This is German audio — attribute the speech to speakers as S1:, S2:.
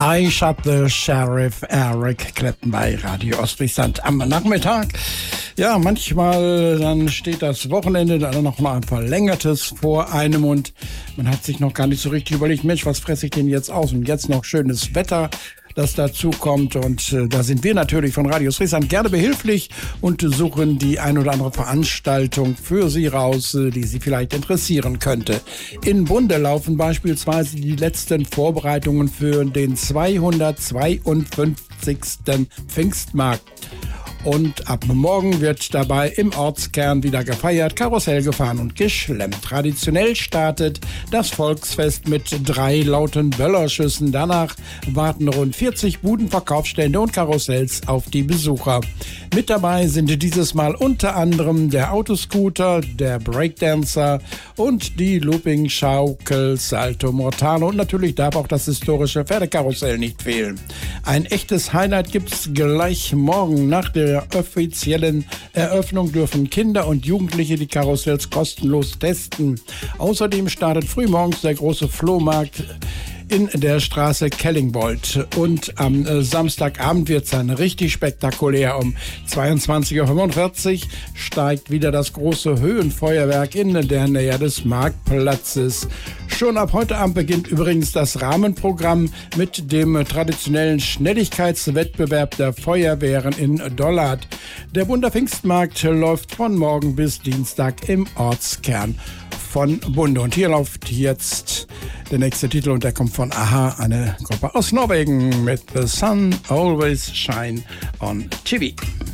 S1: I Shot the Sheriff, Eric Clapton bei Radio Ostfriesland am Nachmittag. Ja, manchmal dann steht das Wochenende dann noch mal ein verlängertes vor einem und man hat sich noch gar nicht so richtig überlegt, Mensch, was fresse ich denn jetzt aus? Und jetzt noch schönes Wetter, das dazu kommt, und da sind wir natürlich von Radio Ostfriesland gerne behilflich und suchen die ein oder andere Veranstaltung für Sie raus, die Sie vielleicht interessieren könnte. In Bunde laufen beispielsweise die letzten Vorbereitungen für den 252. Pfingstmarkt. Und ab morgen wird dabei im Ortskern wieder gefeiert, Karussell gefahren und geschlemmt. Traditionell startet das Volksfest mit 3 lauten Böllerschüssen. Danach warten rund 40 Budenverkaufsstände und Karussells auf die Besucher. Mit dabei sind dieses Mal unter anderem der Autoscooter, der Breakdancer und die Looping-Schaukel Salto Mortale. Und natürlich darf auch das historische Pferdekarussell nicht fehlen. Ein echtes Highlight gibt's gleich morgen. Nach der offiziellen Eröffnung dürfen Kinder und Jugendliche die Karussells kostenlos testen. Außerdem startet frühmorgens der große Flohmarkt in der Straße Kellingbold. Und am Samstagabend wird es dann richtig spektakulär. Um 22:45 Uhr steigt wieder das große Höhenfeuerwerk in der Nähe des Marktplatzes. Schon ab heute Abend beginnt übrigens das Rahmenprogramm mit dem traditionellen Schnelligkeitswettbewerb der Feuerwehren in Dollard. Der Bunder Pfingstmarkt läuft von morgen bis Dienstag im Ortskern von Bunde. Und hier läuft jetzt der nächste Titel und der kommt von Aha, eine Gruppe aus Norwegen mit The Sun Always Shine on TV.